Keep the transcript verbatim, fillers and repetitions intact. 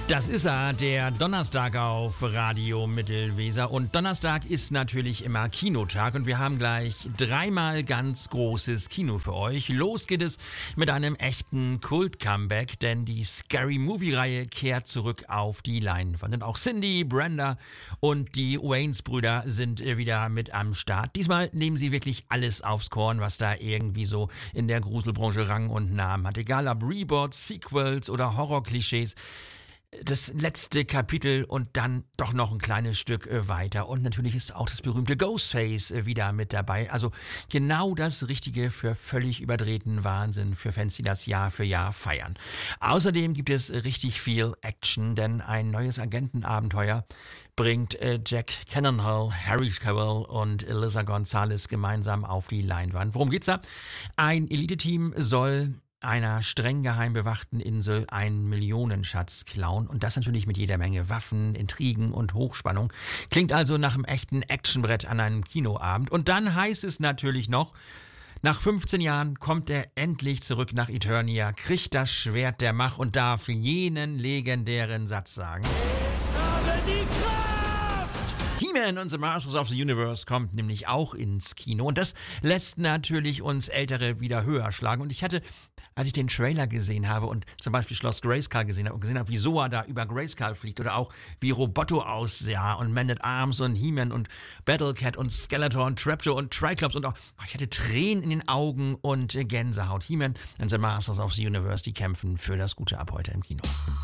Das ist er, der Donnerstag auf Radio Mittelweser. Und Donnerstag ist natürlich immer Kinotag und wir haben gleich dreimal ganz großes Kino für euch. Los geht es mit einem echten Kult-Comeback, denn die Scary Movie-Reihe kehrt zurück auf die Leinwand. Und auch Cindy, Brenda und die Wayans-Brüder sind wieder mit am Start. Diesmal nehmen sie wirklich alles aufs Korn, was da irgendwie so in der Gruselbranche Rang und Namen hat. Egal ob Reboots, Sequels oder Horror-Klischees. Das letzte Kapitel und dann doch noch ein kleines Stück weiter. Und natürlich ist auch das berühmte Ghostface wieder mit dabei. Also genau das Richtige für völlig überdrehten Wahnsinn für Fans, die das Jahr für Jahr feiern. Außerdem gibt es richtig viel Action, denn ein neues Agentenabenteuer bringt Jack Cannonhall, Harry Cavill und Elisa Gonzalez gemeinsam auf die Leinwand. Worum geht's da? Ein Elite-Team soll einer streng geheim bewachten Insel einen Millionenschatz klauen und das natürlich mit jeder Menge Waffen, Intrigen und Hochspannung. Klingt also nach einem echten Actionbrett an einem Kinoabend. Und dann heißt es natürlich noch, nach fünfzehn Jahren kommt er endlich zurück nach Eternia, kriegt das Schwert der Macht und darf jenen legendären Satz sagen. Habe die Kraft! He-Man und The Masters of the Universe kommt nämlich auch ins Kino und das lässt natürlich uns Ältere wieder höher schlagen. Und ich hatte, als ich den Trailer gesehen habe und zum Beispiel Schloss Grayskull gesehen habe und gesehen habe, wie Zoa da über Grayskull fliegt oder auch wie Roboto aussah und Man at Arms und He-Man und Battlecat und Skeletor und Trapjaw und Triclops und auch, ich hatte Tränen in den Augen und Gänsehaut. He-Man und The Masters of the Universe, die kämpfen für das Gute ab heute im Kino.